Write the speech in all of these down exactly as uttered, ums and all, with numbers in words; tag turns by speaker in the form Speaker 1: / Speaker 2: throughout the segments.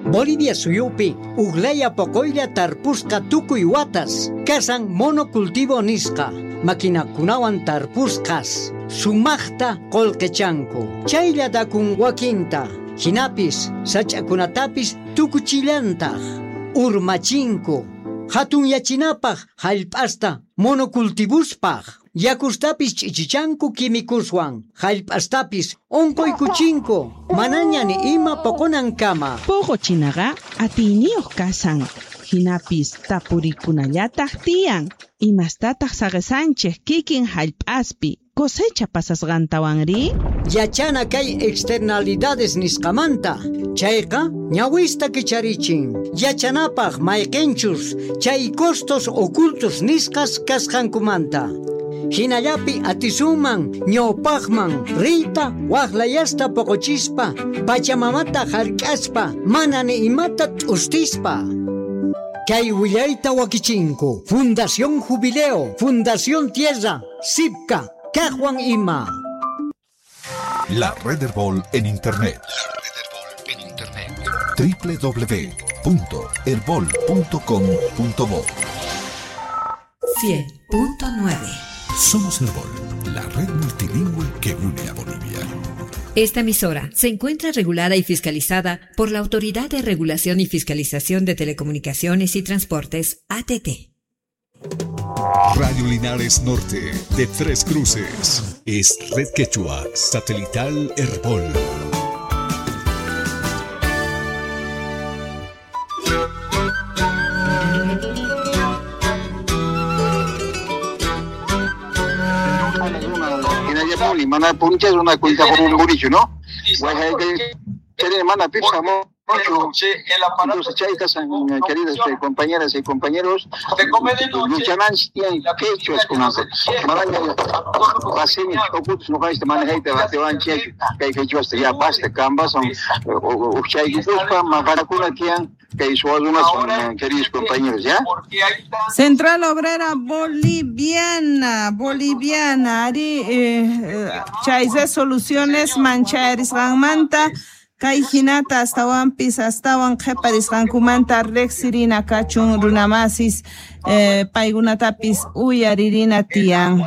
Speaker 1: Bolivia suyupi uglaya pocoyla tarpusca tukuy watas kasan monocultivo nisqa maquinakunawan tarpusqas sumaqta qolqechanku chayllata kun wakinta hinapis sach'akunatapis tukuchillantaq urmachinku hatun yachinapaq hallp'asta monocultivuspaq yakustapis ch'ichichanku quimikuswan hallp'astapis onkoykuchinku manaña ni ima poqonankama
Speaker 2: poqochinaqa atiyniyoq kasan hinapis tapurikunallataq tiyan imastataq saqesanchej kikin hallp'aspi cosecha pasasqantawanri
Speaker 1: yachana kay externalidades nisqamanta chayqa ñawista kicharichin yachanapaq mayqinchus chay costos ocultos nisqas kasqankumanta hinallapi atisunman ñawpaqman riyta waqlayasta poqochispa pachamamata hark'aspa mana ni imata t'ustispa kay willayta wakichinku Fundación Jubileo Fundación Tierra Sipka Cajuan Ima.
Speaker 3: La Red Herbol en Internet. La Red Herbol en Internet. doble u doble u doble u punto herbol punto com punto bo.
Speaker 4: cien punto nueve.
Speaker 3: Somos Herbol, la red multilingüe que une a Bolivia.
Speaker 4: Esta emisora se encuentra regulada y fiscalizada por la Autoridad de Regulación y Fiscalización de Telecomunicaciones y Transportes, A T T.
Speaker 3: Radio Linares Norte, de Tres Cruces, es Red Quechua Satelital Herbol.
Speaker 5: Mana punches una cuenta con un guricho, ¿no? Tiene mana pizza, entonces chaitas, queridas compañeras y compañeros, lucharán y quechos con nosotros. Maraña, pasemi, ocultos no vais de manejete, te van che, que quechos ya basta, cambas, o chay busca, magaracuna tian. Que hizo algunas queridos compañeros, ¿ya?
Speaker 6: Central Obrera Boliviana, Boliviana, Ari, eh, Chaize Soluciones, Manchaeris Manta, Kaijinata, hasta Wampis, hasta Wan Jeparis Rankumanta, Rexirina, Cachun, Runamasis, eh, Paigunatapis, Uyaririna Tian.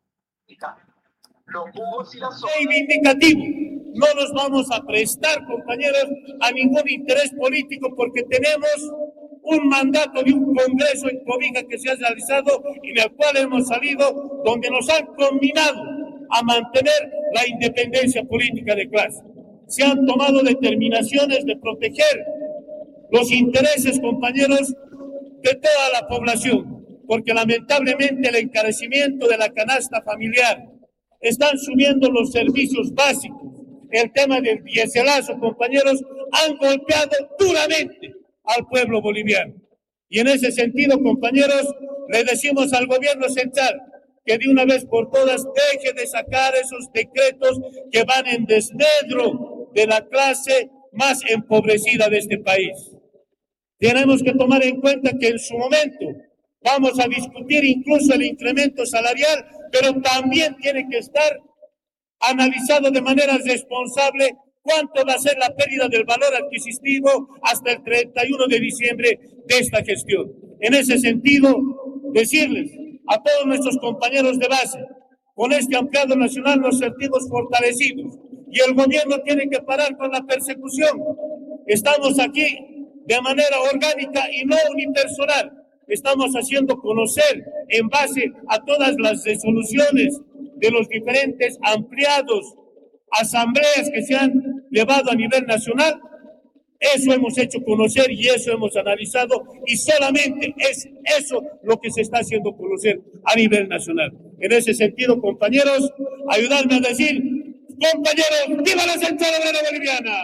Speaker 7: Reivindicativo. No nos vamos a prestar, compañeros, a ningún interés político porque tenemos un mandato de un congreso en cobija que se ha realizado y en el cual hemos salido, donde nos han combinado a mantener la independencia política de clase. Se han tomado determinaciones de proteger los intereses, compañeros, de toda la población, porque lamentablemente el encarecimiento de la canasta familiar están subiendo los servicios básicos. El tema del diéselazo, compañeros, han golpeado duramente al pueblo boliviano. Y en ese sentido, compañeros, le decimos al gobierno central que de una vez por todas deje de sacar esos decretos que van en desmedro de la clase más empobrecida de este país. Tenemos que tomar en cuenta que en su momento vamos a discutir incluso el incremento salarial, pero también tiene que estar analizado de manera responsable cuánto va a ser la pérdida del valor adquisitivo hasta el treinta y uno de diciembre de esta gestión. En ese sentido, decirles a todos nuestros compañeros de base, con este ampliado nacional nos sentimos fortalecidos y el gobierno tiene que parar con la persecución. Estamos aquí de manera orgánica y no unipersonal. Estamos haciendo conocer en base a todas las resoluciones de los diferentes ampliados asambleas que se han llevado a nivel nacional. Eso hemos hecho conocer y eso hemos analizado y solamente es eso lo que se está haciendo conocer a nivel nacional. En ese sentido, compañeros, ayudarme a decir, compañeros, ¡viva la Central Obrera Boliviana!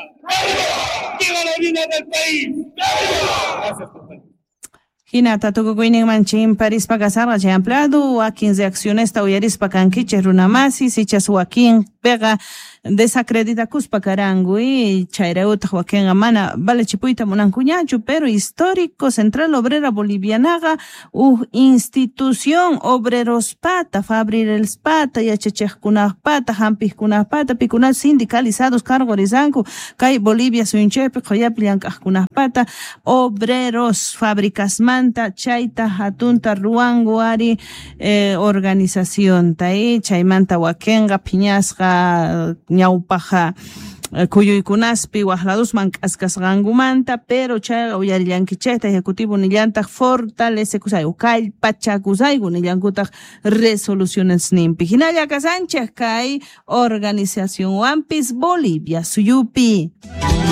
Speaker 7: ¡Viva la unidad del país! Gracias, compañeros.
Speaker 6: Hinata tukukuinin manchin parispa kasarga chay ampliado Joaquín de acciones tauyarispa kankiche runamasi sichas Joaquín pega desacreditakuspa karanguy chayreuta wakinga mana vale chipuita munankuñachu, pero histórico Central Obrera Bolivianaga uh institución obreros pata fabriles pata yachachejkunaj pata jampijkunaj pata pikuna sindicalizados cargorizanku kay Bolivia suyunchepi qoyapi llank'aqkunaj pata obreros fábricas manta chayta hatunta ruangu ari eh, organización tay chaymanta wakenga piñasqa ñawpaja kuyuykunaspi wajladusman k'askasqankumanta, pero chay uyarillankichayta ejecutivo nillantaq fortalecekusayku kallpachakusayku nillankutaq resoluciones nimpi hinalla kasanchej kay organización Wampis Bolivia suyupi.